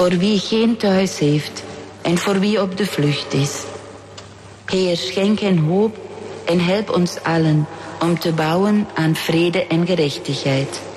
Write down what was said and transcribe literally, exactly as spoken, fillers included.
voor wie geen thuis heeft en voor wie op de vlucht is. Heer, schenk hen hoop en help ons allen om te bouwen aan vrede en gerechtigheid.